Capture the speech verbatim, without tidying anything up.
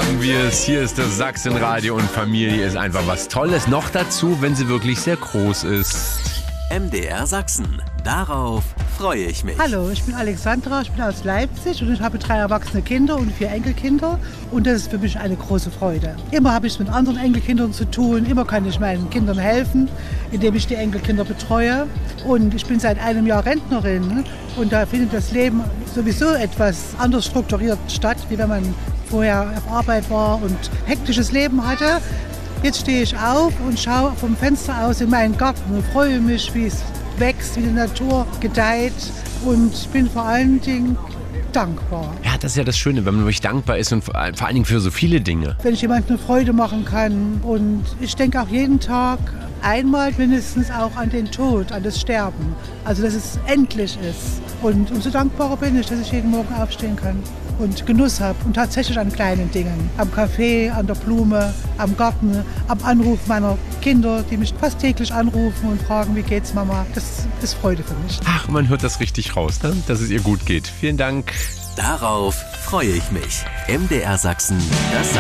sagen wir es. Hier ist das Sachsenradio und Familie ist einfach was Tolles. Noch dazu, wenn sie wirklich sehr groß ist. M D R Sachsen. Darauf freue ich mich. Hallo, ich bin Alexandra, ich bin aus Leipzig und ich habe drei erwachsene Kinder und vier Enkelkinder und das ist für mich eine große Freude. Immer habe ich es mit anderen Enkelkindern zu tun, immer kann ich meinen Kindern helfen, indem ich die Enkelkinder betreue und ich bin seit einem Jahr Rentnerin und da findet das Leben sowieso etwas anders strukturiert statt, wie wenn man vorher auf Arbeit war und hektisches Leben hatte. Jetzt stehe ich auf und schaue vom Fenster aus in meinen Garten und freue mich, wie es wächst, wie die Natur gedeiht und bin vor allen Dingen dankbar. Ja, das ist ja das Schöne, wenn man wirklich dankbar ist und vor allen Dingen für so viele Dinge. Wenn ich jemandem eine Freude machen kann und ich denke auch jeden Tag einmal mindestens auch an den Tod, an das Sterben, also dass es endlich ist. Und umso dankbarer bin ich, dass ich jeden Morgen aufstehen kann und Genuss habe und tatsächlich an kleinen Dingen. Am Kaffee, an der Blume, am Garten, am Anruf meiner Kinder, die mich fast täglich anrufen und fragen, wie geht's Mama? Das ist Freude für mich. Ach, man hört das richtig raus, ne? Dass es ihr gut geht. Vielen Dank. Darauf freue ich mich. M D R Sachsen, das